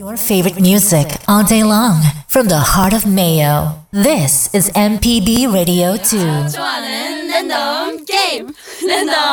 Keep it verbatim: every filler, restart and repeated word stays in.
Your favorite music all day long from the heart of Mayo. This is M P B Radio two. 좋아하는 랜덤 게임 랜덤